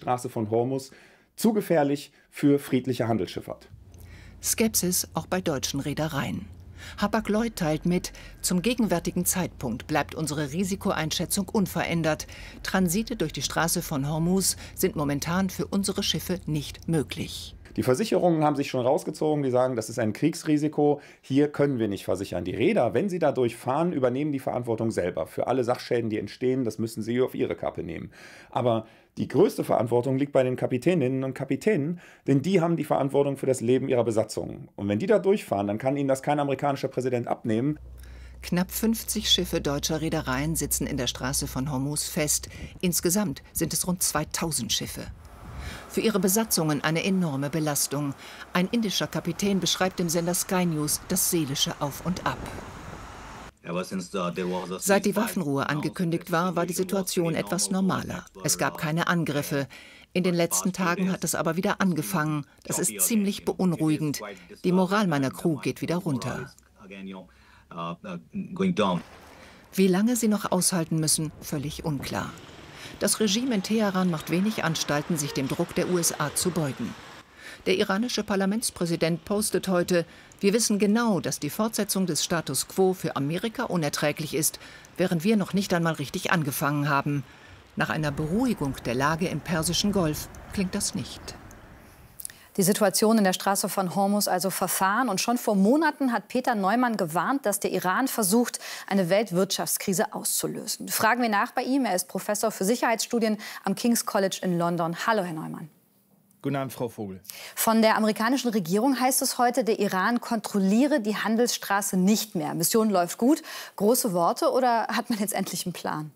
Straße von Hormuz zu gefährlich für friedliche Handelsschifffahrt. Skepsis auch bei deutschen Reedereien. Hapag-Lloyd teilt mit, zum gegenwärtigen Zeitpunkt bleibt unsere Risikoeinschätzung unverändert. Transite durch die Straße von Hormuz sind momentan für unsere Schiffe nicht möglich. Die Versicherungen haben sich schon rausgezogen, die sagen, das ist ein Kriegsrisiko, hier können wir nicht versichern. Die Reeder, wenn sie da durchfahren, übernehmen die Verantwortung selber. Für alle Sachschäden, die entstehen, das müssen sie auf ihre Kappe nehmen. Aber die größte Verantwortung liegt bei den Kapitäninnen und Kapitänen, denn die haben die Verantwortung für das Leben ihrer Besatzung. Und wenn die da durchfahren, dann kann ihnen das kein amerikanischer Präsident abnehmen. Knapp 50 Schiffe deutscher Reedereien sitzen in der Straße von Hormuz fest. Insgesamt sind es rund 2000 Schiffe. Für ihre Besatzungen eine enorme Belastung. Ein indischer Kapitän beschreibt dem Sender Sky News das seelische Auf und Ab. Seit die Waffenruhe angekündigt war die Situation etwas normaler. Es gab keine Angriffe. In den letzten Tagen hat es aber wieder angefangen. Das ist ziemlich beunruhigend. Die Moral meiner Crew geht wieder runter. Wie lange sie noch aushalten müssen, völlig unklar. Das Regime in Teheran macht wenig Anstalten, sich dem Druck der USA zu beugen. Der iranische Parlamentspräsident postet heute: Wir wissen genau, dass die Fortsetzung des Status quo für Amerika unerträglich ist, während wir noch nicht einmal richtig angefangen haben. Nach einer Beruhigung der Lage im Persischen Golf klingt das nicht. Die Situation in der Straße von Hormuz also verfahren. Und schon vor Monaten hat Peter Neumann gewarnt, dass der Iran versucht, eine Weltwirtschaftskrise auszulösen. Fragen wir nach bei ihm. Er ist Professor für Sicherheitsstudien am King's College in London. Hallo, Herr Neumann. Guten Abend, Frau Vogel. Von der amerikanischen Regierung heißt es heute, der Iran kontrolliere die Handelsstraße nicht mehr. Mission läuft gut. Große Worte, oder hat man jetzt endlich einen Plan?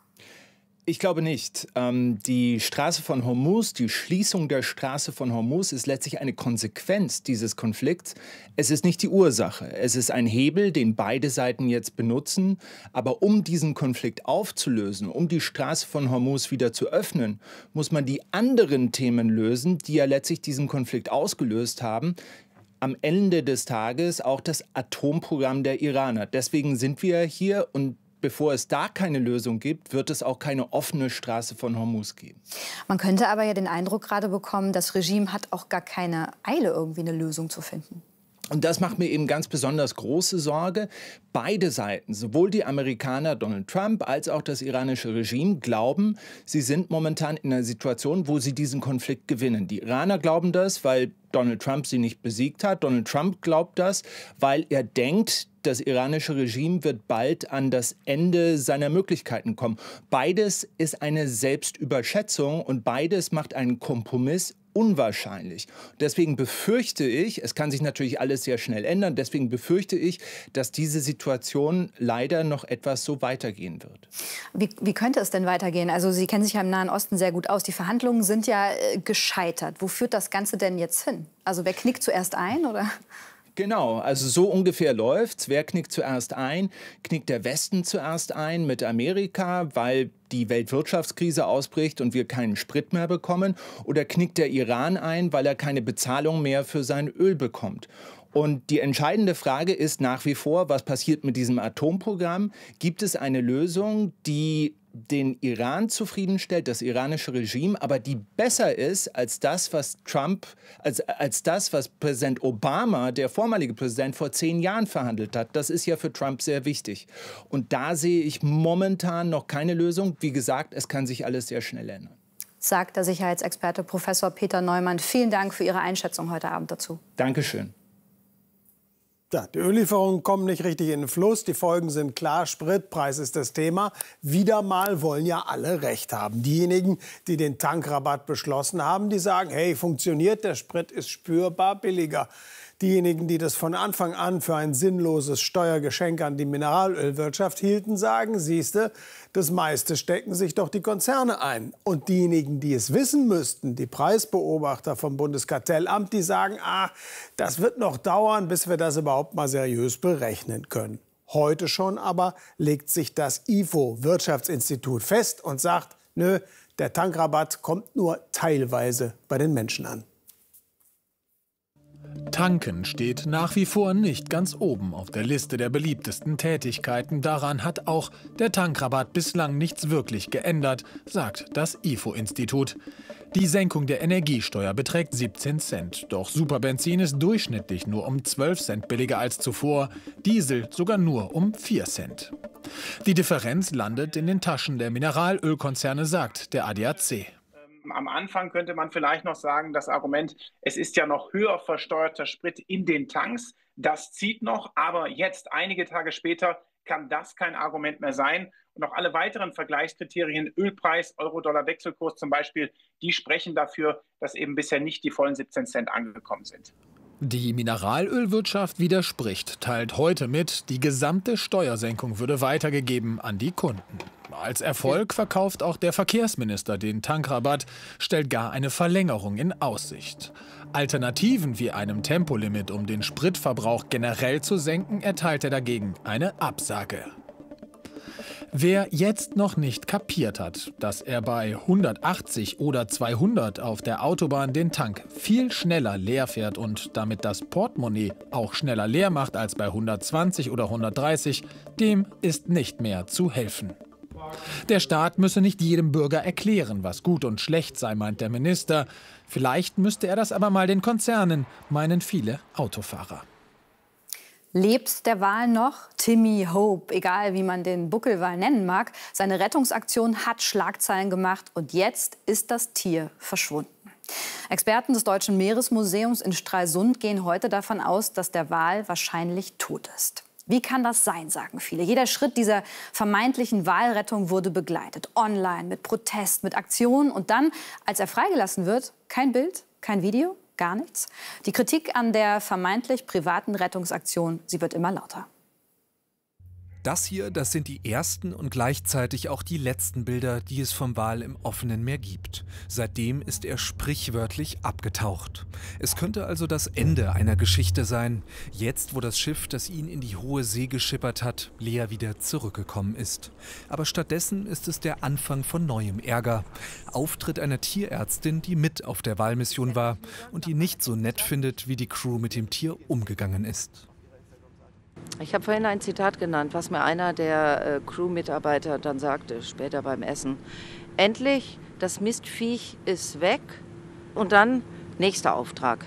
Ich glaube nicht. Die Straße von Hormuz, die Schließung der Straße von Hormuz ist letztlich eine Konsequenz dieses Konflikts. Es ist nicht die Ursache. Es ist ein Hebel, den beide Seiten jetzt benutzen. Aber um diesen Konflikt aufzulösen, um die Straße von Hormuz wieder zu öffnen, muss man die anderen Themen lösen, die ja letztlich diesen Konflikt ausgelöst haben. Am Ende des Tages auch das Atomprogramm der Iraner. Deswegen sind wir hier, und bevor es da keine Lösung gibt, wird es auch keine offene Straße von Hormuz geben. Man könnte aber ja den Eindruck gerade bekommen, das Regime hat auch gar keine Eile, irgendwie eine Lösung zu finden. Und das macht mir eben ganz besonders große Sorge. Beide Seiten, sowohl die Amerikaner, Donald Trump, als auch das iranische Regime, glauben, sie sind momentan in einer Situation, wo sie diesen Konflikt gewinnen. Die Iraner glauben das, weil Donald Trump sie nicht besiegt hat. Donald Trump glaubt das, weil er denkt, das iranische Regime wird bald an das Ende seiner Möglichkeiten kommen. Beides ist eine Selbstüberschätzung und beides macht einen Kompromiss unwahrscheinlich. Deswegen befürchte ich, es kann sich natürlich alles sehr schnell ändern, deswegen befürchte ich, dass diese Situation leider noch etwas so weitergehen wird. Wie könnte es denn weitergehen? Also Sie kennen sich ja im Nahen Osten sehr gut aus. Die Verhandlungen sind ja gescheitert. Wo führt das Ganze denn jetzt hin? Also wer knickt zuerst ein, oder? Genau, also so ungefähr läuft's. Wer knickt zuerst ein? Knickt der Westen zuerst ein mit Amerika, weil die Weltwirtschaftskrise ausbricht und wir keinen Sprit mehr bekommen? Oder knickt der Iran ein, weil er keine Bezahlung mehr für sein Öl bekommt? Und die entscheidende Frage ist nach wie vor, was passiert mit diesem Atomprogramm? Gibt es eine Lösung, die den Iran zufriedenstellt, das iranische Regime, aber die besser ist als das, was was Präsident Obama, der vormalige Präsident, vor 10 Jahren verhandelt hat. Das ist ja für Trump sehr wichtig. Und da sehe ich momentan noch keine Lösung. Wie gesagt, es kann sich alles sehr schnell ändern. Sagt der Sicherheitsexperte Professor Peter Neumann. Vielen Dank für Ihre Einschätzung heute Abend dazu. Dankeschön. Ja, die Öllieferungen kommen nicht richtig in den Fluss. Die Folgen sind klar. Spritpreis ist das Thema. Wieder mal wollen ja alle Recht haben. Diejenigen, die den Tankrabatt beschlossen haben, die sagen, hey, funktioniert, der Sprit ist spürbar billiger. Diejenigen, die das von Anfang an für ein sinnloses Steuergeschenk an die Mineralölwirtschaft hielten, sagen, siehste, das meiste stecken sich doch die Konzerne ein. Und diejenigen, die es wissen müssten, die Preisbeobachter vom Bundeskartellamt, die sagen, das wird noch dauern, bis wir das überhaupt mal seriös berechnen können. Heute schon aber legt sich das IFO-Wirtschaftsinstitut fest und sagt, nö, der Tankrabatt kommt nur teilweise bei den Menschen an. Tanken steht nach wie vor nicht ganz oben auf der Liste der beliebtesten Tätigkeiten. Daran hat auch der Tankrabatt bislang nichts wirklich geändert, sagt das IFO-Institut. Die Senkung der Energiesteuer beträgt 17 Cent. Doch Superbenzin ist durchschnittlich nur um 12 Cent billiger als zuvor, Diesel sogar nur um 4 Cent. Die Differenz landet in den Taschen der Mineralölkonzerne, sagt der ADAC. Am Anfang könnte man vielleicht noch sagen, das Argument, es ist ja noch höher versteuerter Sprit in den Tanks, das zieht noch, aber jetzt, einige Tage später, kann das kein Argument mehr sein. Und auch alle weiteren Vergleichskriterien, Ölpreis, Euro-Dollar-Wechselkurs zum Beispiel, die sprechen dafür, dass eben bisher nicht die vollen 17 Cent angekommen sind. Die Mineralölwirtschaft widerspricht, teilt heute mit, die gesamte Steuersenkung würde weitergegeben an die Kunden. Als Erfolg verkauft auch der Verkehrsminister den Tankrabatt, stellt gar eine Verlängerung in Aussicht. Alternativen wie einem Tempolimit, um den Spritverbrauch generell zu senken, erteilt er dagegen eine Absage. Wer jetzt noch nicht kapiert hat, dass er bei 180 oder 200 auf der Autobahn den Tank viel schneller leer fährt und damit das Portemonnaie auch schneller leer macht als bei 120 oder 130, dem ist nicht mehr zu helfen. Der Staat müsse nicht jedem Bürger erklären, was gut und schlecht sei, meint der Minister. Vielleicht müsste er das aber mal den Konzernen, meinen viele Autofahrer. Lebt der Wal noch? Timmy, Hope, egal wie man den Buckelwal nennen mag. Seine Rettungsaktion hat Schlagzeilen gemacht und jetzt ist das Tier verschwunden. Experten des Deutschen Meeresmuseums in Stralsund gehen heute davon aus, dass der Wal wahrscheinlich tot ist. Wie kann das sein, sagen viele. Jeder Schritt dieser vermeintlichen Walrettung wurde begleitet. Online, mit Protest, mit Aktionen. Und dann, als er freigelassen wird, kein Bild, kein Video, gar nichts. Die Kritik an der vermeintlich privaten Rettungsaktion, sie wird immer lauter. Das hier, das sind die ersten und gleichzeitig auch die letzten Bilder, die es vom Wal im offenen Meer gibt. Seitdem ist er sprichwörtlich abgetaucht. Es könnte also das Ende einer Geschichte sein, jetzt wo das Schiff, das ihn in die hohe See geschippert hat, leer wieder zurückgekommen ist. Aber stattdessen ist es der Anfang von neuem Ärger. Auftritt einer Tierärztin, die mit auf der Walmission war und die nicht so nett findet, wie die Crew mit dem Tier umgegangen ist. Ich habe vorhin ein Zitat genannt, was mir einer der Crew-Mitarbeiter dann sagte, später beim Essen. Endlich, das Mistviech ist weg und dann nächster Auftrag.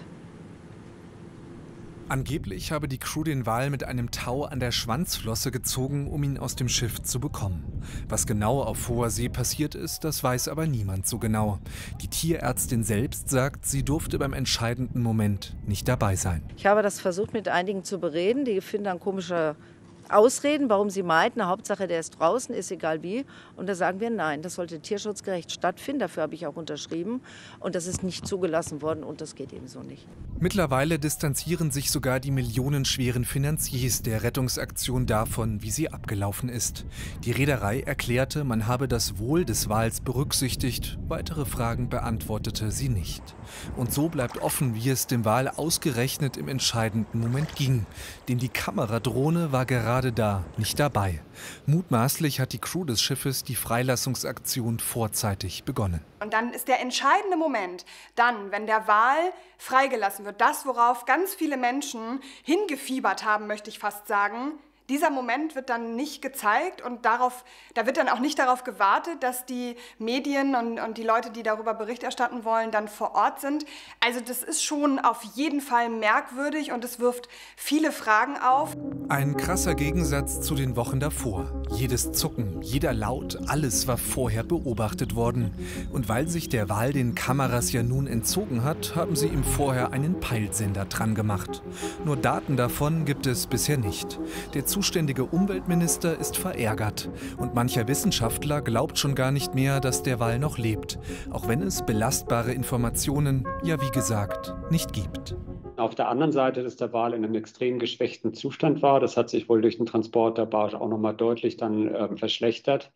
Angeblich habe die Crew den Wal mit einem Tau an der Schwanzflosse gezogen, um ihn aus dem Schiff zu bekommen. Was genau auf hoher See passiert ist, das weiß aber niemand so genau. Die Tierärztin selbst sagt, sie durfte beim entscheidenden Moment nicht dabei sein. Ich habe das versucht mit einigen zu bereden, die finden dann komische Ausreden, warum sie meinten, Hauptsache der ist draußen, ist egal wie. Und da sagen wir nein, das sollte tierschutzgerecht stattfinden, dafür habe ich auch unterschrieben. Und das ist nicht zugelassen worden und das geht eben so nicht. Mittlerweile distanzieren sich sogar die millionenschweren Finanziers der Rettungsaktion davon, wie sie abgelaufen ist. Die Reederei erklärte, man habe das Wohl des Wals berücksichtigt, weitere Fragen beantwortete sie nicht. Und so bleibt offen, wie es dem Wal ausgerechnet im entscheidenden Moment ging. Denn die Kameradrohne war gerade da, nicht dabei. Mutmaßlich hat die Crew des Schiffes die Freilassungsaktion vorzeitig begonnen. Und dann ist der entscheidende Moment, dann, wenn der Wal freigelassen wird, das, worauf ganz viele Menschen hingefiebert haben, möchte ich fast sagen, dieser Moment wird dann nicht gezeigt und da wird dann auch nicht darauf gewartet, dass die Medien und die Leute, die darüber Bericht erstatten wollen, dann vor Ort sind. Also das ist schon auf jeden Fall merkwürdig und es wirft viele Fragen auf. Ein krasser Gegensatz zu den Wochen davor. Jedes Zucken, jeder Laut, alles war vorher beobachtet worden. Und weil sich der Wal den Kameras ja nun entzogen hat, haben sie ihm vorher einen Peilsender dran gemacht. Nur Daten davon gibt es bisher nicht. Der zuständige Umweltminister ist verärgert und mancher Wissenschaftler glaubt schon gar nicht mehr, dass der Wal noch lebt, auch wenn es belastbare Informationen, ja wie gesagt, nicht gibt. Auf der anderen Seite, dass der Wal in einem extrem geschwächten Zustand war, das hat sich wohl durch den Transport der Barge auch nochmal deutlich dann verschlechtert.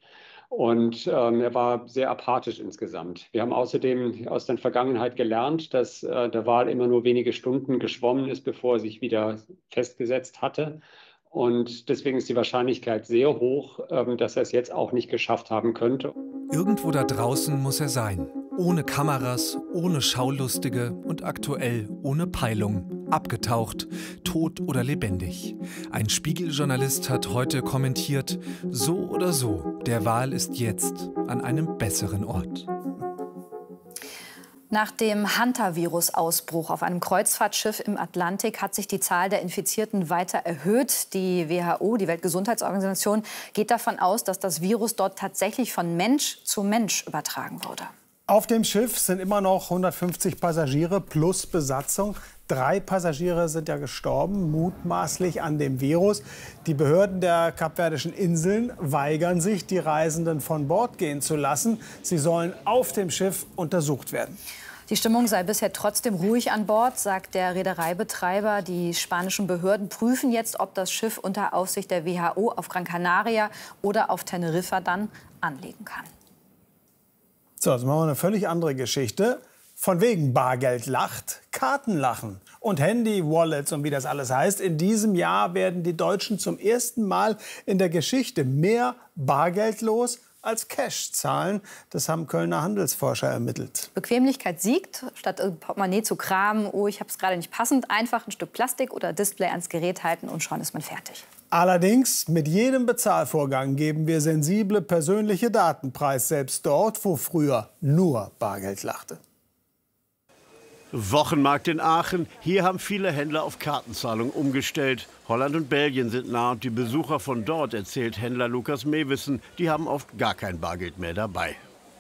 Und er war sehr apathisch insgesamt. Wir haben außerdem aus der Vergangenheit gelernt, dass der Wal immer nur wenige Stunden geschwommen ist, bevor er sich wieder festgesetzt hatte. Und deswegen ist die Wahrscheinlichkeit sehr hoch, dass er es jetzt auch nicht geschafft haben könnte. Irgendwo da draußen muss er sein. Ohne Kameras, ohne Schaulustige und aktuell ohne Peilung. abgetaucht, tot oder lebendig. Ein Spiegel-Journalist hat heute kommentiert, so oder so, der Wal ist jetzt an einem besseren Ort. Nach dem Hantavirus-Ausbruch auf einem Kreuzfahrtschiff im Atlantik hat sich die Zahl der Infizierten weiter erhöht. Die WHO, die Weltgesundheitsorganisation, geht davon aus, dass das Virus dort tatsächlich von Mensch zu Mensch übertragen wurde. Auf dem Schiff sind immer noch 150 Passagiere plus Besatzung. 3 Passagiere sind ja gestorben, mutmaßlich an dem Virus. Die Behörden der Kapverdischen Inseln weigern sich, die Reisenden von Bord gehen zu lassen. Sie sollen auf dem Schiff untersucht werden. Die Stimmung sei bisher trotzdem ruhig an Bord, sagt der Reedereibetreiber. Die spanischen Behörden prüfen jetzt, ob das Schiff unter Aufsicht der WHO auf Gran Canaria oder auf Teneriffa dann anlegen kann. So, jetzt machen wir eine völlig andere Geschichte. Von wegen Bargeld lacht, Karten lachen. Und Handy, Wallets und wie das alles heißt. In diesem Jahr werden die Deutschen zum ersten Mal in der Geschichte mehr Bargeld los als Cash zahlen. Das haben Kölner Handelsforscher ermittelt. Bequemlichkeit siegt. Statt im Portemonnaie zu kramen, oh, ich habe es gerade nicht passend, einfach ein Stück Plastik oder Display ans Gerät halten und schon ist man fertig. Allerdings, mit jedem Bezahlvorgang geben wir sensible persönliche Daten preis, selbst dort, wo früher nur Bargeld lachte. Wochenmarkt in Aachen. Hier haben viele Händler auf Kartenzahlung umgestellt. Holland und Belgien sind nah und die Besucher von dort, erzählt Händler Lukas Mewissen, die haben oft gar kein Bargeld mehr dabei.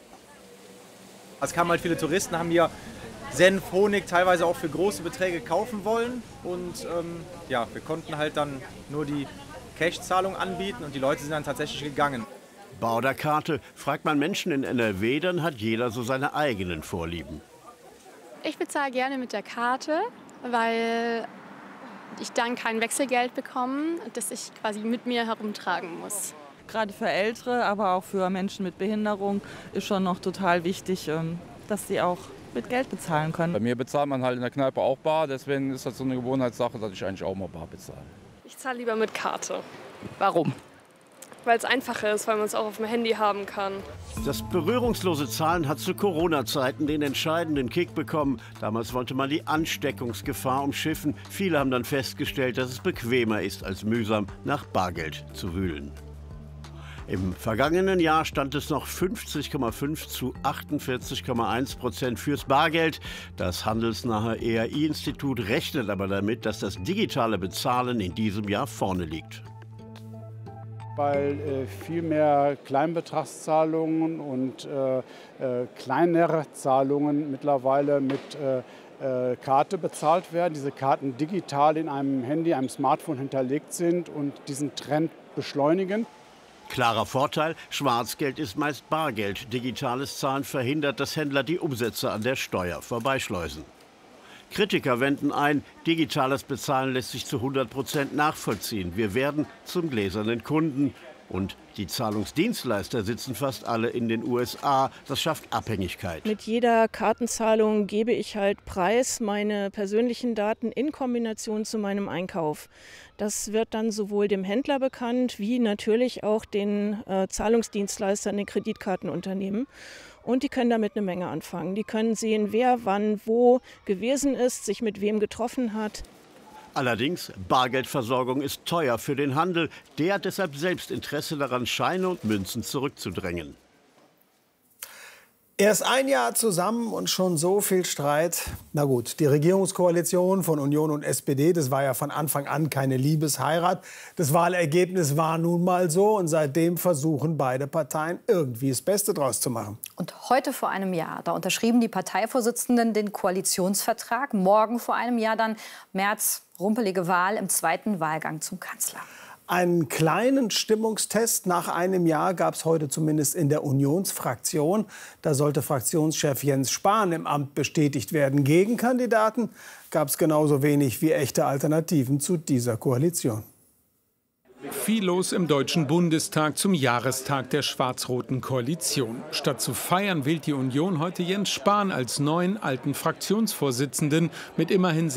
Es kamen halt viele Touristen, haben hier Senf, Honig teilweise auch für große Beträge kaufen wollen. Und ja, wir konnten halt dann nur die Cash-Zahlung anbieten und die Leute sind dann tatsächlich gegangen. Bar oder Karte, fragt man Menschen in NRW, dann hat jeder so seine eigenen Vorlieben. Ich bezahle gerne mit der Karte, weil ich dann kein Wechselgeld bekomme, das ich quasi mit mir herumtragen muss. Gerade für Ältere, aber auch für Menschen mit Behinderung ist schon noch total wichtig, dass sie auch mit Geld bezahlen können. Bei mir bezahlt man halt in der Kneipe auch bar, deswegen ist das so eine Gewohnheitssache, dass ich eigentlich auch mal bar bezahle. Ich zahle lieber mit Karte. Warum? Weil es einfacher ist, weil man es auch auf dem Handy haben kann. Das berührungslose Zahlen hat zu Corona-Zeiten den entscheidenden Kick bekommen. Damals wollte man die Ansteckungsgefahr umschiffen. Viele haben dann festgestellt, dass es bequemer ist, als mühsam nach Bargeld zu wühlen. Im vergangenen Jahr stand es noch 50,5 zu 48,1% fürs Bargeld. Das handelsnahe EAI-Institut rechnet aber damit, dass das digitale Bezahlen in diesem Jahr vorne liegt. Weil viel mehr Kleinbetragszahlungen und kleinere Zahlungen mittlerweile mit Karte bezahlt werden. Diese Karten digital in einem Handy, einem Smartphone hinterlegt sind und diesen Trend beschleunigen. Klarer Vorteil, Schwarzgeld ist meist Bargeld. Digitales Zahlen verhindert, dass Händler die Umsätze an der Steuer vorbeischleusen. Kritiker wenden ein, digitales Bezahlen lässt sich zu 100% nachvollziehen. Wir werden zum gläsernen Kunden. Und die Zahlungsdienstleister sitzen fast alle in den USA. Das schafft Abhängigkeit. Mit jeder Kartenzahlung gebe ich halt preis meine persönlichen Daten in Kombination zu meinem Einkauf. Das wird dann sowohl dem Händler bekannt, wie natürlich auch den Zahlungsdienstleistern, den Kreditkartenunternehmen. Und die können damit eine Menge anfangen. Die können sehen, wer wann wo gewesen ist, sich mit wem getroffen hat. Allerdings, Bargeldversorgung ist teuer für den Handel. Der hat deshalb selbst Interesse daran, Scheine und Münzen zurückzudrängen. Erst ein Jahr zusammen und schon so viel Streit. Na gut, die Regierungskoalition von Union und SPD, das war ja von Anfang an keine Liebesheirat. Das Wahlergebnis war nun mal so und seitdem versuchen beide Parteien irgendwie das Beste draus zu machen. Und heute vor einem Jahr, da unterschrieben die Parteivorsitzenden den Koalitionsvertrag. Morgen vor einem Jahr dann Merz, rumpelige Wahl im zweiten Wahlgang zum Kanzler. Einen kleinen Stimmungstest nach einem Jahr gab es heute zumindest in der Unionsfraktion. Da sollte Fraktionschef Jens Spahn im Amt bestätigt werden. Gegenkandidaten gab es genauso wenig wie echte Alternativen zu dieser Koalition. Viel los im Deutschen Bundestag zum Jahrestag der schwarz-roten Koalition. Statt zu feiern, wählt die Union heute Jens Spahn als neuen alten Fraktionsvorsitzenden mit immerhin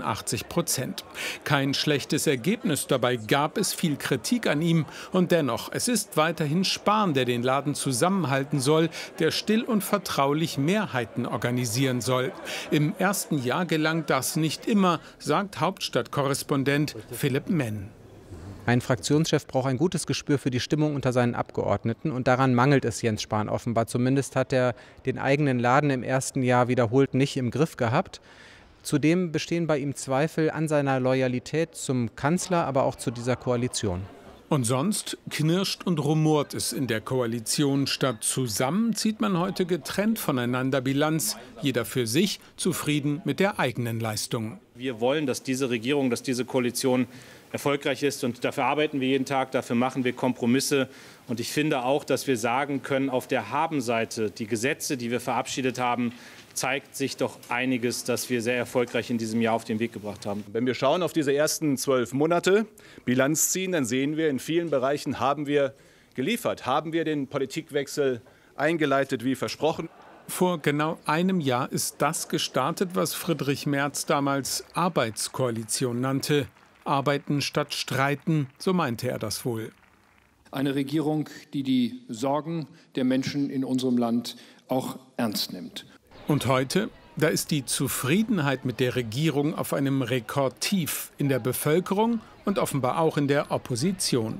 86%. Kein schlechtes Ergebnis, dabei gab es viel Kritik an ihm. Und dennoch, es ist weiterhin Spahn, der den Laden zusammenhalten soll, der still und vertraulich Mehrheiten organisieren soll. Im ersten Jahr gelang das nicht immer, sagt Hauptstadtkorrespondent Philipp Menn. Ein Fraktionschef braucht ein gutes Gespür für die Stimmung unter seinen Abgeordneten. Und daran mangelt es Jens Spahn offenbar. Zumindest hat er den eigenen Laden im ersten Jahr wiederholt nicht im Griff gehabt. Zudem bestehen bei ihm Zweifel an seiner Loyalität zum Kanzler, aber auch zu dieser Koalition. Und sonst knirscht und rumort es in der Koalition. Statt zusammen zieht man heute getrennt voneinander Bilanz. Jeder für sich, zufrieden mit der eigenen Leistung. Wir wollen, dass diese Regierung, dass diese Koalition erfolgreich ist. Und dafür arbeiten wir jeden Tag, dafür machen wir Kompromisse. Und ich finde auch, dass wir sagen können, auf der Habenseite, die Gesetze, die wir verabschiedet haben, zeigt sich doch einiges, das wir sehr erfolgreich in diesem Jahr auf den Weg gebracht haben. Wenn wir schauen auf diese ersten 12 Monate, Bilanz ziehen, dann sehen wir, in vielen Bereichen haben wir geliefert, haben wir den Politikwechsel eingeleitet wie versprochen. Vor genau einem Jahr ist das gestartet, was Friedrich Merz damals Arbeitskoalition nannte. Arbeiten statt Streiten, so meinte er das wohl. Eine Regierung, die die Sorgen der Menschen in unserem Land auch ernst nimmt. Und heute, da ist die Zufriedenheit mit der Regierung auf einem Rekordtief in der Bevölkerung und offenbar auch in der Opposition.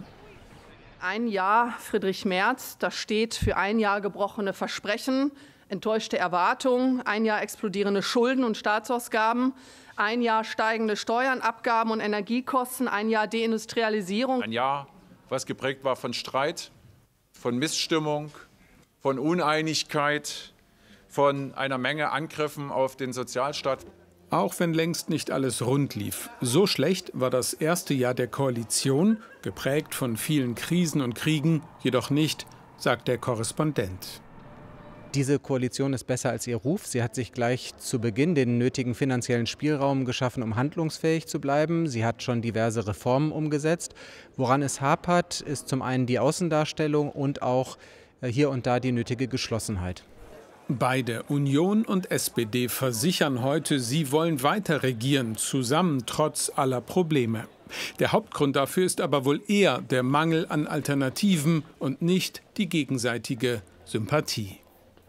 Ein Jahr Friedrich Merz, das steht für ein Jahr gebrochene Versprechen, enttäuschte Erwartungen, ein Jahr explodierende Schulden und Staatsausgaben, ein Jahr steigende Steuern, Abgaben und Energiekosten, ein Jahr Deindustrialisierung. Ein Jahr, was geprägt war von Streit, von Missstimmung, von Uneinigkeit, von einer Menge Angriffen auf den Sozialstaat. Auch wenn längst nicht alles rund lief. So schlecht war das erste Jahr der Koalition, geprägt von vielen Krisen und Kriegen, jedoch nicht, sagt der Korrespondent. Diese Koalition ist besser als ihr Ruf. Sie hat sich gleich zu Beginn den nötigen finanziellen Spielraum geschaffen, um handlungsfähig zu bleiben. Sie hat schon diverse Reformen umgesetzt. Woran es hapert, ist zum einen die Außendarstellung und auch hier und da die nötige Geschlossenheit. Beide, Union und SPD, versichern heute, sie wollen weiter regieren, zusammen trotz aller Probleme. Der Hauptgrund dafür ist aber wohl eher der Mangel an Alternativen und nicht die gegenseitige Sympathie.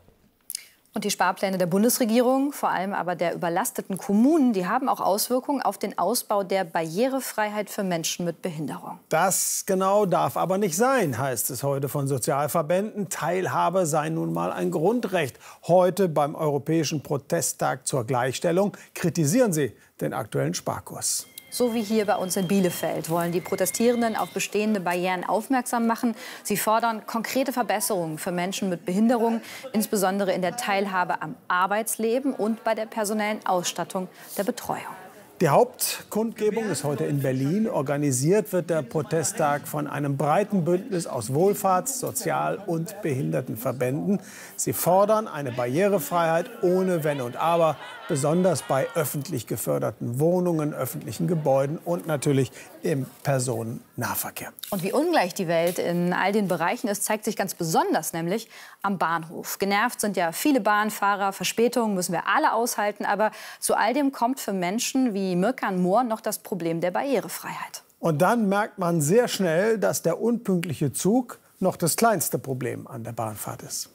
Und die Sparpläne der Bundesregierung, vor allem aber der überlasteten Kommunen, die haben auch Auswirkungen auf den Ausbau der Barrierefreiheit für Menschen mit Behinderung. Das genau darf aber nicht sein, heißt es heute von Sozialverbänden. Teilhabe sei nun mal ein Grundrecht. Heute beim Europäischen Protesttag zur Gleichstellung kritisieren sie den aktuellen Sparkurs. So wie hier bei uns in Bielefeld wollen die Protestierenden auf bestehende Barrieren aufmerksam machen. Sie fordern konkrete Verbesserungen für Menschen mit Behinderung, insbesondere in der Teilhabe am Arbeitsleben und bei der personellen Ausstattung der Betreuung. Die Hauptkundgebung ist heute in Berlin. Organisiert wird der Protesttag von einem breiten Bündnis aus Wohlfahrts-, Sozial- und Behindertenverbänden. Sie fordern eine Barrierefreiheit ohne Wenn und Aber, besonders bei öffentlich geförderten Wohnungen, öffentlichen Gebäuden und natürlich im Personennahverkehr. Und wie ungleich die Welt in all den Bereichen ist, zeigt sich ganz besonders nämlich am Bahnhof. Genervt sind ja viele Bahnfahrer, Verspätungen müssen wir alle aushalten. Aber zu all dem kommt für Menschen wie Mirkan Mohr noch das Problem der Barrierefreiheit. Und dann merkt man sehr schnell, dass der unpünktliche Zug noch das kleinste Problem an der Bahnfahrt ist.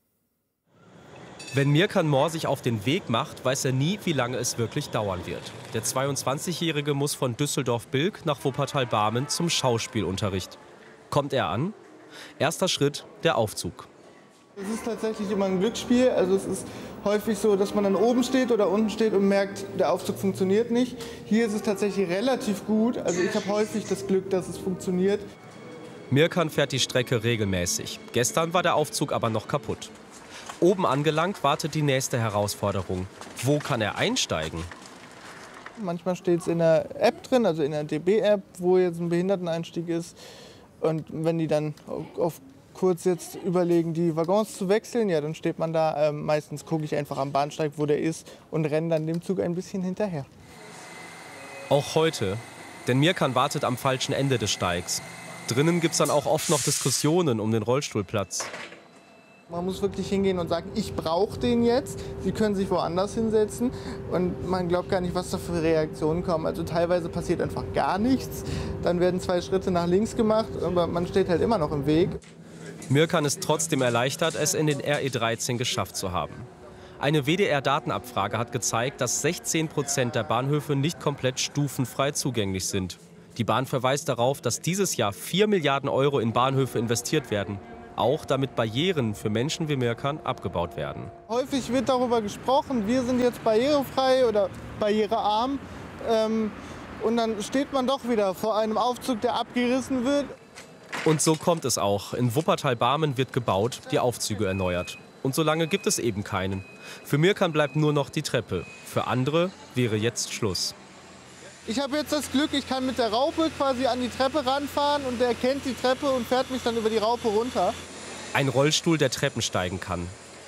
Wenn Mirkan Mohr sich auf den Weg macht, weiß er nie, wie lange es wirklich dauern wird. Der 22-Jährige muss von Düsseldorf-Bilk nach Wuppertal-Barmen zum Schauspielunterricht. Kommt er an? Erster Schritt, der Aufzug. Es ist tatsächlich immer ein Glücksspiel. Also es ist häufig so, dass man dann oben steht oder unten steht und merkt, der Aufzug funktioniert nicht. Hier ist es tatsächlich relativ gut. Also ich habe häufig das Glück, dass es funktioniert. Mirkan fährt die Strecke regelmäßig. Gestern war der Aufzug aber noch kaputt. Oben angelangt wartet die nächste Herausforderung. Wo kann er einsteigen? Manchmal steht es in der App drin, also in der DB-App, wo jetzt ein Behinderteneinstieg ist. Und wenn die dann auf kurz jetzt überlegen, die Waggons zu wechseln, ja, dann steht man da. Meistens gucke ich einfach am Bahnsteig, wo der ist und renne dann dem Zug ein bisschen hinterher. Auch heute Denn Mirkan wartet am falschen Ende des Steigs. Drinnen gibt es dann auch oft noch Diskussionen um den Rollstuhlplatz. Man muss wirklich hingehen und sagen, ich brauche den jetzt. Sie können sich woanders hinsetzen. Und man glaubt gar nicht, was da für Reaktionen kommen. Also teilweise passiert einfach gar nichts. Dann werden 2 Schritte nach links gemacht, aber man steht halt immer noch im Weg. Mirkan ist trotzdem erleichtert, es in den RE13 geschafft zu haben. Eine WDR-Datenabfrage hat gezeigt, dass 16% der Bahnhöfe nicht komplett stufenfrei zugänglich sind. Die Bahn verweist darauf, dass dieses Jahr 4 Milliarden Euro in Bahnhöfe investiert werden. Auch damit Barrieren für Menschen wie Mirkan abgebaut werden. Häufig wird darüber gesprochen, wir sind jetzt barrierefrei oder barrierearm. Und dann steht man doch wieder vor einem Aufzug, der abgerissen wird. Und so kommt es auch. In Wuppertal-Barmen wird gebaut, die Aufzüge erneuert. Und so lange gibt es eben keinen. Für Mirkan bleibt nur noch die Treppe. Für andere wäre jetzt Schluss. Ich habe jetzt das Glück, ich kann mit der Raupe quasi an die Treppe ranfahren und der kennt die Treppe und fährt mich dann über die Raupe runter. Ein Rollstuhl, der Treppen steigen kann.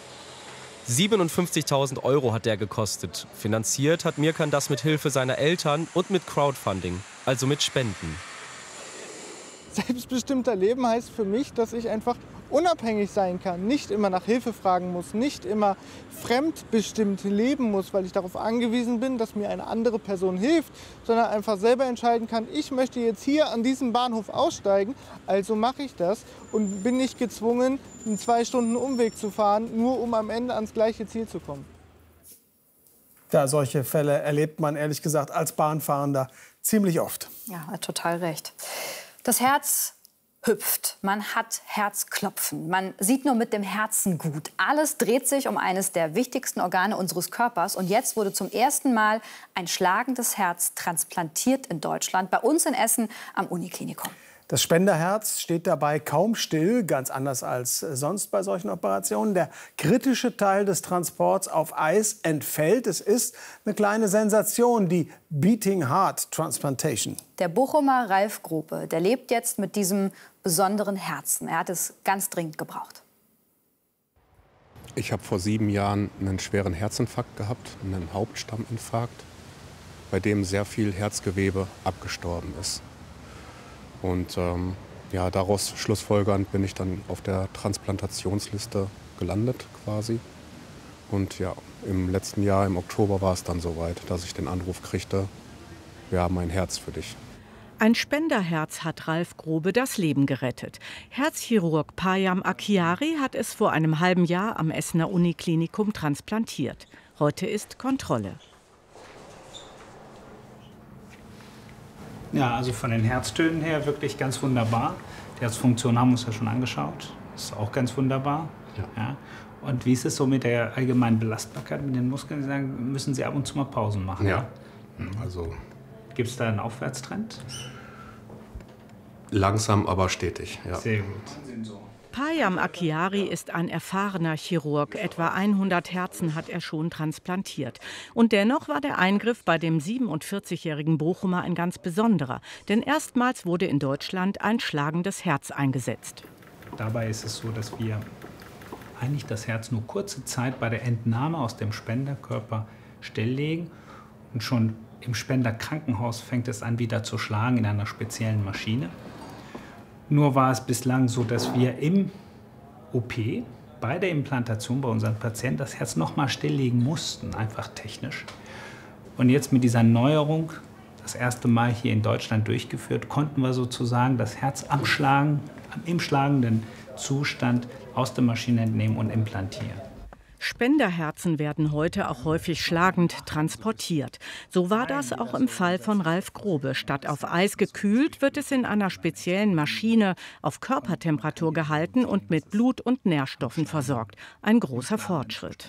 57.000 Euro hat der gekostet. Finanziert hat Mirkan das mit Hilfe seiner Eltern und mit Crowdfunding, also mit Spenden. Selbstbestimmter Leben heißt für mich, dass ich einfach unabhängig sein kann, nicht immer nach Hilfe fragen muss, nicht immer fremdbestimmt leben muss, weil ich darauf angewiesen bin, dass mir eine andere Person hilft, sondern einfach selber entscheiden kann, ich möchte jetzt hier an diesem Bahnhof aussteigen, also mache ich das und bin nicht gezwungen, einen 2 Stunden Umweg zu fahren, nur um am Ende ans gleiche Ziel zu kommen. Ja, solche Fälle erlebt man ehrlich gesagt als Bahnfahrender ziemlich oft. Ja, hat total recht. Das Herz hüpft, man hat Herzklopfen, man sieht nur mit dem Herzen gut. Alles dreht sich um eines der wichtigsten Organe unseres Körpers. Und jetzt wurde zum ersten Mal ein schlagendes Herz transplantiert in Deutschland, bei uns in Essen am Uniklinikum. Das Spenderherz steht dabei kaum still, ganz anders als sonst bei solchen Operationen. Der kritische Teil des Transports auf Eis entfällt. Es ist eine kleine Sensation, die Beating Heart Transplantation. Der Bochumer Ralf Grobe, der lebt jetzt mit diesem besonderen Herzen. Er hat es ganz dringend gebraucht. Ich habe vor 7 Jahren einen schweren Herzinfarkt gehabt, einen Hauptstamminfarkt, bei dem sehr viel Herzgewebe abgestorben ist. Und ja, daraus schlussfolgernd bin ich dann auf der Transplantationsliste gelandet quasi. Und ja, im letzten Jahr, im Oktober, war es dann soweit, dass ich den Anruf kriegte, wir haben ein Herz für dich. Ein Spenderherz hat Ralf Grobe das Leben gerettet. Herzchirurg Payam Akhiari hat es vor einem halben Jahr am Essener Uniklinikum transplantiert. Heute ist Kontrolle. Ja, also von den Herztönen her wirklich ganz wunderbar. Die Herzfunktion haben wir uns ja schon angeschaut. Das ist auch ganz wunderbar. Ja. Und wie ist es so mit der allgemeinen Belastbarkeit mit den Muskeln? Sie sagen, müssen Sie ab und zu mal Pausen machen? Ja, also gibt es da einen Aufwärtstrend? Langsam, aber stetig. Ja. Sehr gut. Payam Akhiari ist ein erfahrener Chirurg. Etwa 100 Herzen hat er schon transplantiert. Und dennoch war der Eingriff bei dem 47-jährigen Bochumer ein ganz besonderer. Denn erstmals wurde in Deutschland ein schlagendes Herz eingesetzt. Dabei ist es so, dass wir eigentlich das Herz nur kurze Zeit bei der Entnahme aus dem Spenderkörper stilllegen. Und schon im Spenderkrankenhaus fängt es an, wieder zu schlagen in einer speziellen Maschine. Nur war es bislang so, dass wir im OP bei der Implantation bei unseren Patienten das Herz noch mal stilllegen mussten, einfach technisch. Und jetzt mit dieser Neuerung, das erste Mal hier in Deutschland durchgeführt, konnten wir sozusagen das Herz im schlagenden Zustand aus der Maschine entnehmen und implantieren. Spenderherzen werden heute auch häufig schlagend transportiert. So war das auch im Fall von Ralf Grobe. Statt auf Eis gekühlt, wird es in einer speziellen Maschine auf Körpertemperatur gehalten und mit Blut und Nährstoffen versorgt. Ein großer Fortschritt.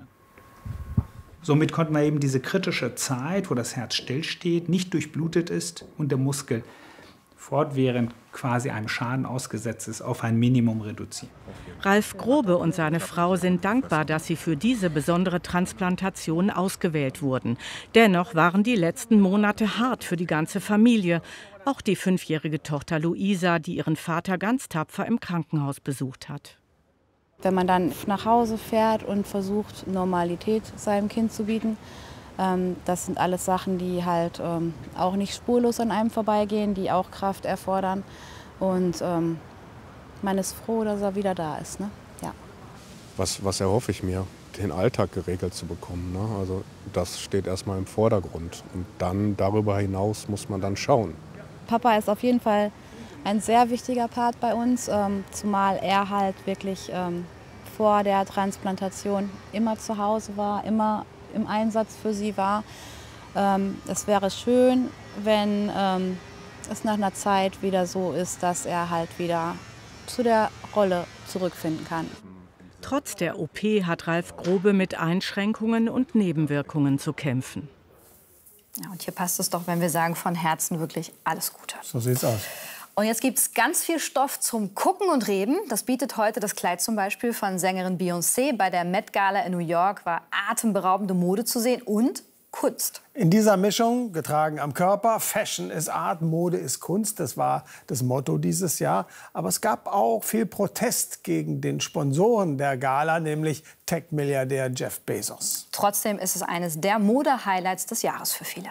Somit konnten wir eben diese kritische Zeit, wo das Herz stillsteht, nicht durchblutet ist und der Muskel fortwährend quasi einem Schaden ausgesetzt ist, auf ein Minimum reduzieren. Ralf Grobe und seine Frau sind dankbar, dass sie für diese besondere Transplantation ausgewählt wurden. Dennoch waren die letzten Monate hart für die ganze Familie. Auch die 5-jährige Tochter Luisa, die ihren Vater ganz tapfer im Krankenhaus besucht hat. Wenn man dann nach Hause fährt und versucht, Normalität seinem Kind zu bieten, Das sind alles Sachen, die halt auch nicht spurlos an einem vorbeigehen, die auch Kraft erfordern. Und man ist froh, dass er wieder da ist. Ne? Ja. Was erhoffe ich mir? Den Alltag geregelt zu bekommen. Ne? Also das steht erstmal im Vordergrund. Und dann darüber hinaus muss man dann schauen. Papa ist auf jeden Fall ein sehr wichtiger Part bei uns, zumal er halt wirklich vor der Transplantation immer zu Hause war, immer im Einsatz für sie war. Es wäre schön, wenn es nach einer Zeit wieder so ist, dass er halt wieder zu der Rolle zurückfinden kann. Trotz der OP hat Ralf Grobe mit Einschränkungen und Nebenwirkungen zu kämpfen. Ja, und hier passt es doch, wenn wir sagen, von Herzen wirklich alles Gute. So sieht's aus. Und jetzt gibt es ganz viel Stoff zum Gucken und Reden. Das bietet heute das Kleid zum Beispiel von Sängerin Beyoncé. Bei der Met Gala in New York war atemberaubende Mode zu sehen und Kunst. In dieser Mischung, getragen am Körper, Fashion ist Art, Mode ist Kunst. Das war das Motto dieses Jahr. Aber es gab auch viel Protest gegen den Sponsoren der Gala, nämlich Tech-Milliardär Jeff Bezos. Trotzdem ist es eines der Mode-Highlights des Jahres für viele.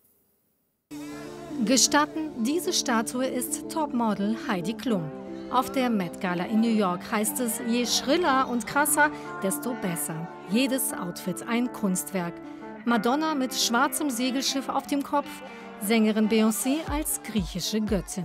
Gestatten, diese Statue ist Topmodel Heidi Klum. Auf der Met Gala in New York heißt es, je schriller und krasser, desto besser. Jedes Outfit ein Kunstwerk. Madonna mit schwarzem Segelschiff auf dem Kopf, Sängerin Beyoncé als griechische Göttin.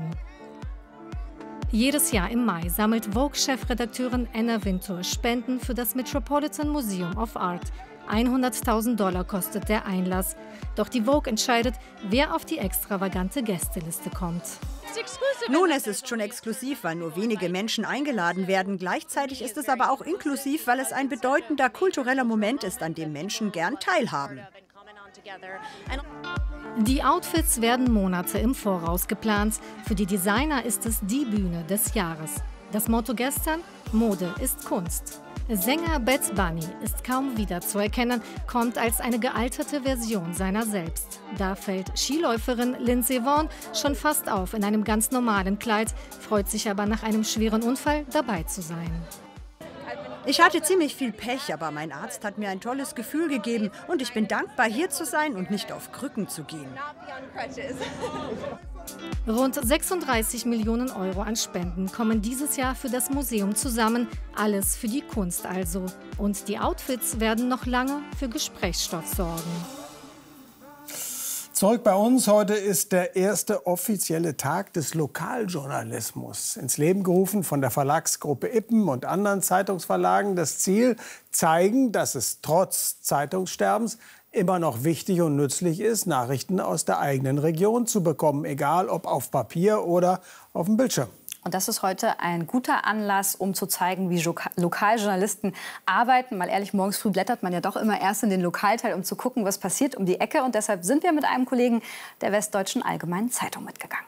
Jedes Jahr im Mai sammelt Vogue-Chefredakteurin Anna Wintour Spenden für das Metropolitan Museum of Art. $100.000 kostet der Einlass. Doch die Vogue entscheidet, wer auf die extravagante Gästeliste kommt. Nun, es ist schon exklusiv, weil nur wenige Menschen eingeladen werden. Gleichzeitig ist es aber auch inklusiv, weil es ein bedeutender kultureller Moment ist, an dem Menschen gern teilhaben. Die Outfits werden Monate im Voraus geplant. Für die Designer ist es die Bühne des Jahres. Das Motto gestern: Mode ist Kunst. Sänger Bad Bunny ist kaum wiederzuerkennen, kommt als eine gealterte Version seiner selbst. Da fällt Skiläuferin Lindsey Vonn schon fast auf in einem ganz normalen Kleid, freut sich aber nach einem schweren Unfall dabei zu sein. Ich hatte ziemlich viel Pech, aber mein Arzt hat mir ein tolles Gefühl gegeben und ich bin dankbar, hier zu sein und nicht auf Krücken zu gehen. Rund 36 Millionen Euro an Spenden kommen dieses Jahr für das Museum zusammen. Alles für die Kunst also. Und die Outfits werden noch lange für Gesprächsstoff sorgen. Zurück bei uns. Heute ist der erste offizielle Tag des Lokaljournalismus. Ins Leben gerufen von der Verlagsgruppe Ippen und anderen Zeitungsverlagen. Das Ziel: zeigen, dass es trotz Zeitungssterbens immer noch wichtig und nützlich ist, Nachrichten aus der eigenen Region zu bekommen, egal ob auf Papier oder auf dem Bildschirm. Und das ist heute ein guter Anlass, um zu zeigen, wie Lokaljournalisten arbeiten. Mal ehrlich, morgens früh blättert man ja doch immer erst in den Lokalteil, um zu gucken, was passiert um die Ecke. Und deshalb sind wir mit einem Kollegen der Westdeutschen Allgemeinen Zeitung mitgegangen.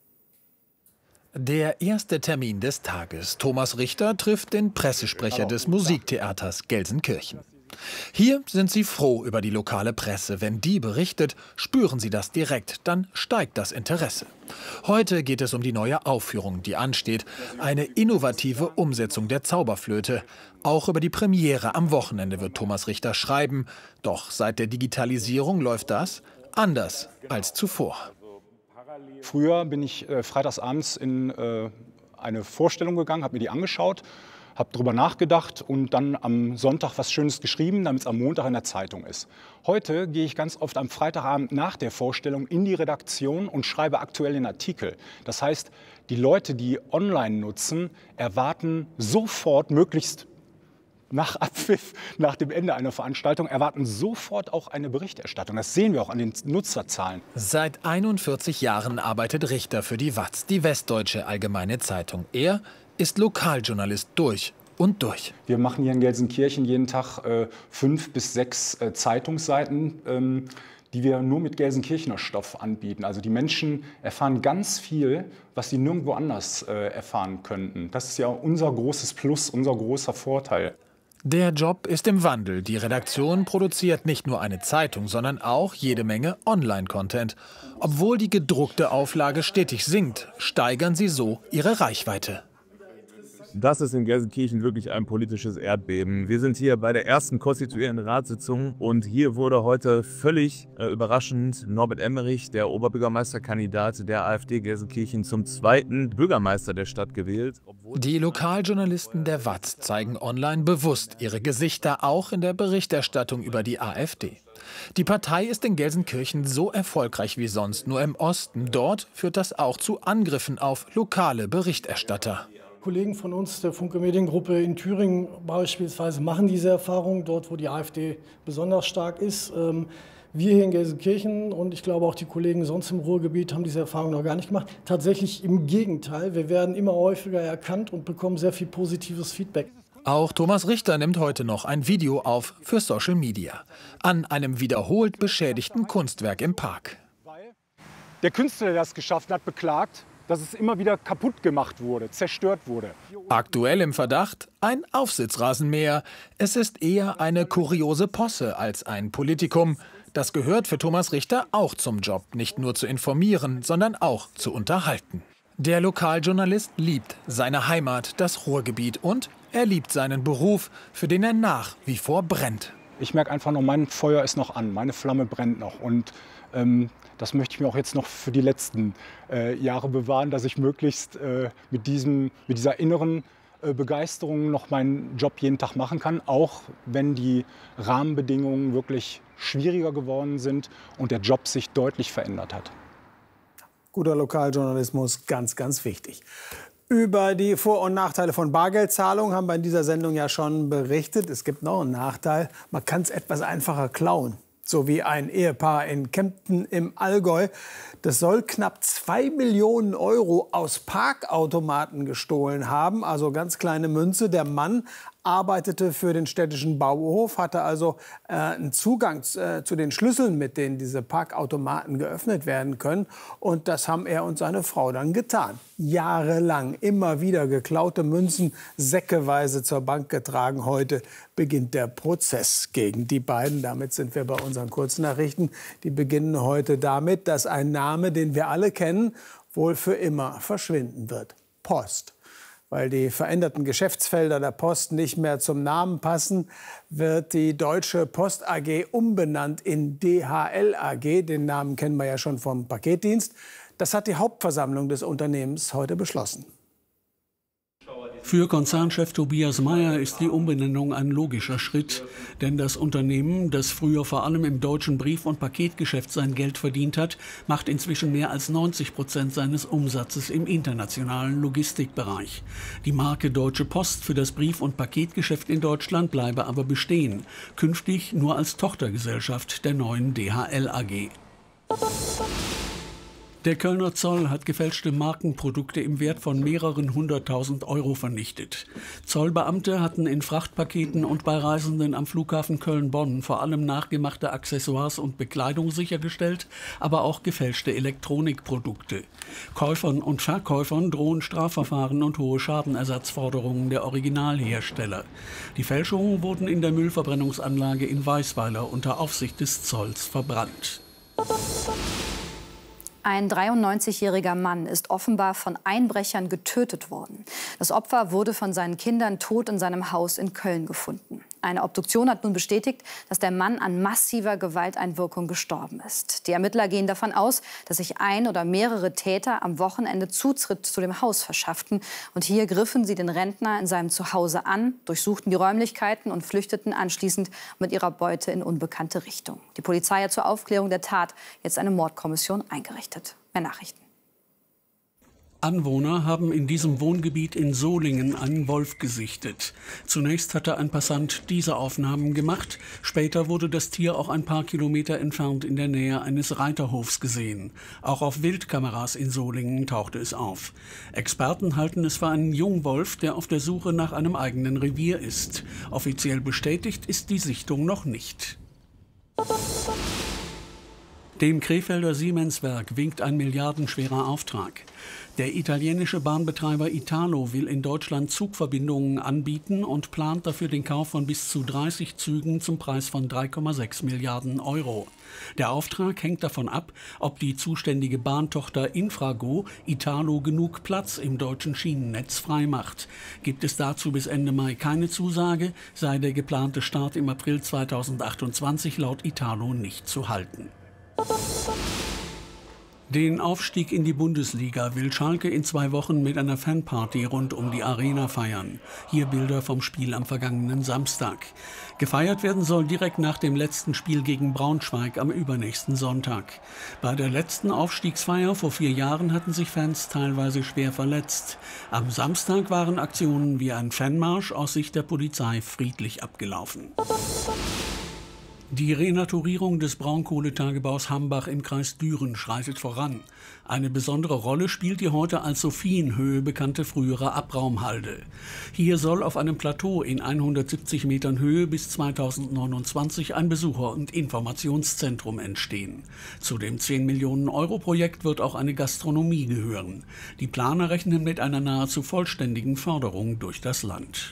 Der erste Termin des Tages. Thomas Richter trifft den Pressesprecher des Musiktheaters Gelsenkirchen. Hier sind sie froh über die lokale Presse. Wenn die berichtet, spüren sie das direkt, dann steigt das Interesse. Heute geht es um die neue Aufführung, die ansteht. Eine innovative Umsetzung der Zauberflöte. Auch über die Premiere am Wochenende wird Thomas Richter schreiben. Doch seit der Digitalisierung läuft das anders als zuvor. Früher bin ich freitagsabends in eine Vorstellung gegangen, habe mir die angeschaut, habe darüber nachgedacht und dann am Sonntag was Schönes geschrieben, damit es am Montag in der Zeitung ist. Heute gehe ich ganz oft am Freitagabend nach der Vorstellung in die Redaktion und schreibe aktuell den Artikel. Das heißt, die Leute, die online nutzen, erwarten sofort, möglichst nach Abpfiff, nach dem Ende einer Veranstaltung, erwarten sofort auch eine Berichterstattung. Das sehen wir auch an den Nutzerzahlen. Seit 41 Jahren arbeitet Richter für die WAZ, die Westdeutsche Allgemeine Zeitung. Er ist Lokaljournalist durch und durch. Wir machen hier in Gelsenkirchen jeden Tag 5 bis 6 Zeitungsseiten, die wir nur mit Gelsenkirchener Stoff anbieten. Also die Menschen erfahren ganz viel, was sie nirgendwo anders erfahren könnten. Das ist ja unser großes Plus, unser großer Vorteil. Der Job ist im Wandel. Die Redaktion produziert nicht nur eine Zeitung, sondern auch jede Menge Online-Content. Obwohl die gedruckte Auflage stetig sinkt, steigern sie so ihre Reichweite. Das ist in Gelsenkirchen wirklich ein politisches Erdbeben. Wir sind hier bei der ersten konstituierenden Ratssitzung und hier wurde heute völlig überraschend Norbert Emmerich, der Oberbürgermeisterkandidat der AfD Gelsenkirchen, zum zweiten Bürgermeister der Stadt gewählt. Die Lokaljournalisten der WAZ zeigen online bewusst ihre Gesichter auch in der Berichterstattung über die AfD. Die Partei ist in Gelsenkirchen so erfolgreich wie sonst nur im Osten. Dort führt das auch zu Angriffen auf lokale Berichterstatter. Kollegen von uns der Funke Mediengruppe in Thüringen beispielsweise machen diese Erfahrung, dort wo die AfD besonders stark ist. Wir hier in Gelsenkirchen und ich glaube auch die Kollegen sonst im Ruhrgebiet haben diese Erfahrung noch gar nicht gemacht. Tatsächlich im Gegenteil, wir werden immer häufiger erkannt und bekommen sehr viel positives Feedback. Auch Thomas Richter nimmt heute noch ein Video auf für Social Media. An einem wiederholt beschädigten Kunstwerk im Park. Der Künstler, der das geschaffen hat, beklagt, dass es immer wieder kaputt gemacht wurde, zerstört wurde. Aktuell im Verdacht ein Aufsitzrasenmäher. Es ist eher eine kuriose Posse als ein Politikum. Das gehört für Thomas Richter auch zum Job, nicht nur zu informieren, sondern auch zu unterhalten. Der Lokaljournalist liebt seine Heimat, das Ruhrgebiet, und er liebt seinen Beruf, für den er nach wie vor brennt. Ich merke einfach nur, mein Feuer ist noch an, meine Flamme brennt noch. Und das möchte ich mir auch jetzt noch für die letzten Jahre bewahren, dass ich möglichst mit dieser inneren Begeisterung noch meinen Job jeden Tag machen kann, auch wenn die Rahmenbedingungen wirklich schwieriger geworden sind und der Job sich deutlich verändert hat. Guter Lokaljournalismus, ganz, ganz wichtig. Über die Vor- und Nachteile von Bargeldzahlungen haben wir in dieser Sendung ja schon berichtet. Es gibt noch einen Nachteil, man kann es etwas einfacher klauen. So wie ein Ehepaar in Kempten im Allgäu. Das soll knapp 2 Millionen € aus Parkautomaten gestohlen haben, also ganz kleine Münze. Der Mann arbeitete für den städtischen Bauhof, hatte also einen Zugang zu den Schlüsseln, mit denen diese Parkautomaten geöffnet werden können. Und das haben er und seine Frau dann getan. Jahrelang immer wieder geklaute Münzen säckeweise zur Bank getragen. Heute beginnt der Prozess gegen die beiden. Damit sind wir bei unseren Kurznachrichten. Die beginnen heute damit, dass ein Name, den wir alle kennen, wohl für immer verschwinden wird. Post. Weil die veränderten Geschäftsfelder der Post nicht mehr zum Namen passen, wird die Deutsche Post AG umbenannt in DHL AG. Den Namen kennen wir ja schon vom Paketdienst. Das hat die Hauptversammlung des Unternehmens heute beschlossen. Für Konzernchef Tobias Meyer ist die Umbenennung ein logischer Schritt. Denn das Unternehmen, das früher vor allem im deutschen Brief- und Paketgeschäft sein Geld verdient hat, macht inzwischen mehr als 90% seines Umsatzes im internationalen Logistikbereich. Die Marke Deutsche Post für das Brief- und Paketgeschäft in Deutschland bleibe aber bestehen. Künftig nur als Tochtergesellschaft der neuen DHL AG. Der Kölner Zoll hat gefälschte Markenprodukte im Wert von mehreren 100.000 € vernichtet. Zollbeamte hatten in Frachtpaketen und bei Reisenden am Flughafen Köln-Bonn vor allem nachgemachte Accessoires und Bekleidung sichergestellt, aber auch gefälschte Elektronikprodukte. Käufern und Verkäufern drohen Strafverfahren und hohe Schadenersatzforderungen der Originalhersteller. Die Fälschungen wurden in der Müllverbrennungsanlage in Weißweiler unter Aufsicht des Zolls verbrannt. Ein 93-jähriger Mann ist offenbar von Einbrechern getötet worden. Das Opfer wurde von seinen Kindern tot in seinem Haus in Köln gefunden. Eine Obduktion hat nun bestätigt, dass der Mann an massiver Gewalteinwirkung gestorben ist. Die Ermittler gehen davon aus, dass sich ein oder mehrere Täter am Wochenende Zutritt zu dem Haus verschafften. Und hier griffen sie den Rentner in seinem Zuhause an, durchsuchten die Räumlichkeiten und flüchteten anschließend mit ihrer Beute in unbekannte Richtung. Die Polizei hat zur Aufklärung der Tat jetzt eine Mordkommission eingerichtet. Mehr Nachrichten. Anwohner haben in diesem Wohngebiet in Solingen einen Wolf gesichtet. Zunächst hatte ein Passant diese Aufnahmen gemacht. Später wurde das Tier auch ein paar Kilometer entfernt in der Nähe eines Reiterhofs gesehen. Auch auf Wildkameras in Solingen tauchte es auf. Experten halten es für einen Jungwolf, der auf der Suche nach einem eigenen Revier ist. Offiziell bestätigt ist die Sichtung noch nicht. Dem Krefelder Siemenswerk winkt ein milliardenschwerer Auftrag. Der italienische Bahnbetreiber Italo will in Deutschland Zugverbindungen anbieten und plant dafür den Kauf von bis zu 30 Zügen zum Preis von 3,6 Milliarden Euro. Der Auftrag hängt davon ab, ob die zuständige Bahntochter Infrago Italo genug Platz im deutschen Schienennetz freimacht. Gibt es dazu bis Ende Mai keine Zusage, sei der geplante Start im April 2028 laut Italo nicht zu halten. Den Aufstieg in die Bundesliga will Schalke in 2 Wochen mit einer Fanparty rund um die Arena feiern. Hier Bilder vom Spiel am vergangenen Samstag. Gefeiert werden soll direkt nach dem letzten Spiel gegen Braunschweig am übernächsten Sonntag. Bei der letzten Aufstiegsfeier vor 4 Jahren hatten sich Fans teilweise schwer verletzt. Am Samstag waren Aktionen wie ein Fanmarsch aus Sicht der Polizei friedlich abgelaufen. Die Renaturierung des Braunkohletagebaus Hambach im Kreis Düren schreitet voran. Eine besondere Rolle spielt die heute als Sophienhöhe bekannte frühere Abraumhalde. Hier soll auf einem Plateau in 170 Metern Höhe bis 2029 ein Besucher- und Informationszentrum entstehen. Zu dem 10-Millionen-Euro-Projekt wird auch eine Gastronomie gehören. Die Planer rechnen mit einer nahezu vollständigen Förderung durch das Land.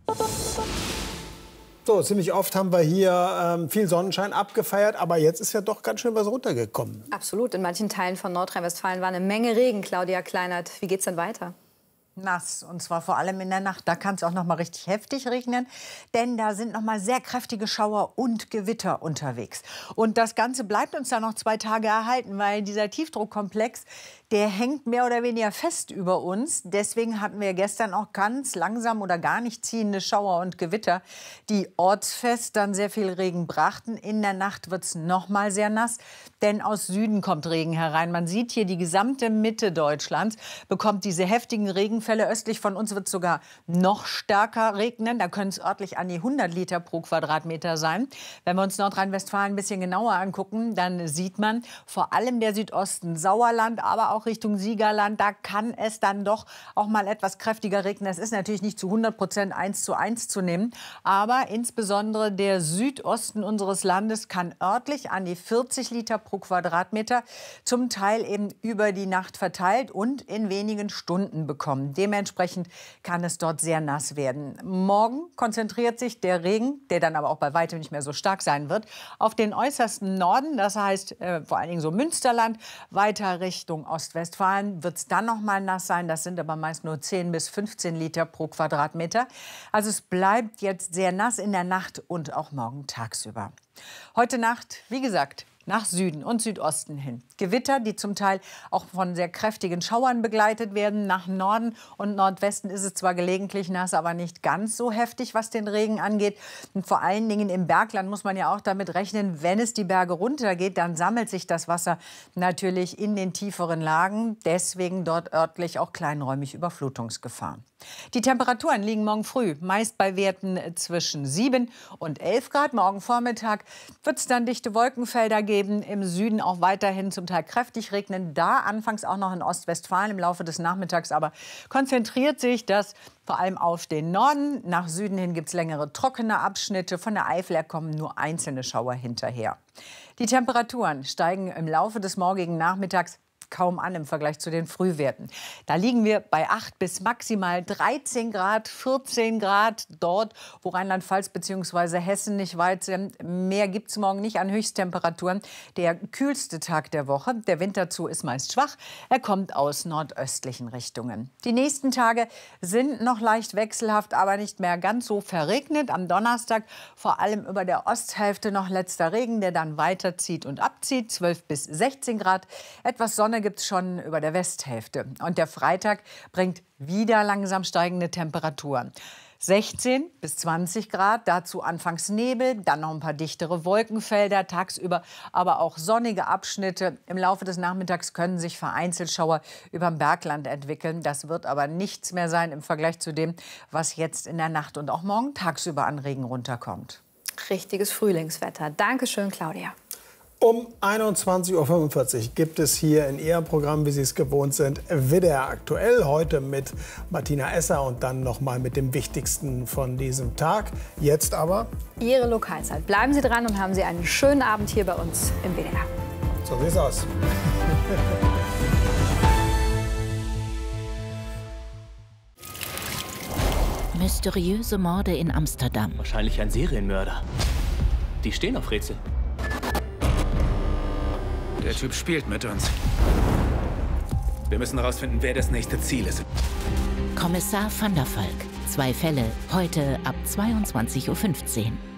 So, ziemlich oft haben wir hier viel Sonnenschein abgefeiert, aber jetzt ist ja doch ganz schön was runtergekommen. Absolut. In manchen Teilen von Nordrhein-Westfalen war eine Menge Regen. Claudia Kleinert, wie geht's denn weiter? Nass, und zwar vor allem in der Nacht. Da kann es auch noch mal richtig heftig regnen, denn da sind noch mal sehr kräftige Schauer und Gewitter unterwegs. Und das Ganze bleibt uns dann noch 2 Tage erhalten, weil dieser Tiefdruckkomplex, der hängt mehr oder weniger fest über uns. Deswegen hatten wir gestern auch ganz langsam oder gar nicht ziehende Schauer und Gewitter, die ortsfest dann sehr viel Regen brachten. In der Nacht wird es noch mal sehr nass, denn aus Süden kommt Regen herein. Man sieht hier, die gesamte Mitte Deutschlands bekommt diese heftigen Regenfälle. Östlich von uns wird es sogar noch stärker regnen. Da können es örtlich an die 100 Liter pro Quadratmeter sein. Wenn wir uns Nordrhein-Westfalen ein bisschen genauer angucken, dann sieht man vor allem der Südosten, Sauerland, aber auch Richtung Siegerland, da kann es dann doch auch mal etwas kräftiger regnen. Es ist natürlich nicht zu 100% 1:1 zu nehmen, aber insbesondere der Südosten unseres Landes kann örtlich an die 40 Liter pro Quadratmeter, zum Teil eben über die Nacht verteilt und in wenigen Stunden bekommen. Dementsprechend kann es dort sehr nass werden. Morgen konzentriert sich der Regen, der dann aber auch bei weitem nicht mehr so stark sein wird, auf den äußersten Norden, das heißt vor allen Dingen so Münsterland, weiter Richtung Ostwestfalen wird es dann noch mal nass sein. Das sind aber meist nur 10 bis 15 Liter pro Quadratmeter. Also es bleibt jetzt sehr nass in der Nacht und auch morgen tagsüber. Heute Nacht, wie gesagt, nach Süden und Südosten hin. Gewitter, die zum Teil auch von sehr kräftigen Schauern begleitet werden. Nach Norden und Nordwesten ist es zwar gelegentlich nass, aber nicht ganz so heftig, was den Regen angeht. Und vor allen Dingen im Bergland muss man ja auch damit rechnen, wenn es die Berge runtergeht, dann sammelt sich das Wasser natürlich in den tieferen Lagen. Deswegen dort örtlich auch kleinräumig Überflutungsgefahr. Die Temperaturen liegen morgen früh meist bei Werten zwischen 7 und 11 Grad. Morgen Vormittag wird es dann dichte Wolkenfelder geben. Im Süden auch weiterhin zum Teil kräftig regnen. Da anfangs auch noch in Ostwestfalen im Laufe des Nachmittags. Aber konzentriert sich das vor allem auf den Norden. Nach Süden hin gibt es längere trockene Abschnitte. Von der Eifel her kommen nur einzelne Schauer hinterher. Die Temperaturen steigen im Laufe des morgigen Nachmittags kaum an im Vergleich zu den Frühwerten. Da liegen wir bei 8 bis maximal 13 Grad, 14 Grad dort, wo Rheinland-Pfalz bzw. Hessen nicht weit sind. Mehr gibt es morgen nicht an Höchsttemperaturen. Der kühlste Tag der Woche. Der Wind dazu ist meist schwach. Er kommt aus nordöstlichen Richtungen. Die nächsten Tage sind noch leicht wechselhaft, aber nicht mehr ganz so verregnet. Am Donnerstag vor allem über der Osthälfte noch letzter Regen, der dann weiterzieht und abzieht. 12 bis 16 Grad. Etwas Sonne gibt es schon über der Westhälfte. Und der Freitag bringt wieder langsam steigende Temperaturen. 16 bis 20 Grad, dazu anfangs Nebel, dann noch ein paar dichtere Wolkenfelder, tagsüber aber auch sonnige Abschnitte. Im Laufe des Nachmittags können sich vereinzelt Schauer über dem Bergland entwickeln. Das wird aber nichts mehr sein im Vergleich zu dem, was jetzt in der Nacht und auch morgen tagsüber an Regen runterkommt. Richtiges Frühlingswetter. Dankeschön, Claudia. Um 21:45 Uhr gibt es hier in Ihrem Programm, wie Sie es gewohnt sind, WDR aktuell. Heute mit Martina Esser und dann noch mal mit dem Wichtigsten von diesem Tag. Jetzt aber Ihre Lokalzeit. Bleiben Sie dran und haben Sie einen schönen Abend hier bei uns im WDR. So sieht's aus. Mysteriöse Morde in Amsterdam. Wahrscheinlich ein Serienmörder. Die stehen auf Rätsel. Der Typ spielt mit uns. Wir müssen herausfinden, wer das nächste Ziel ist. Kommissar van der Valk. 2 Fälle, heute ab 22:15 Uhr.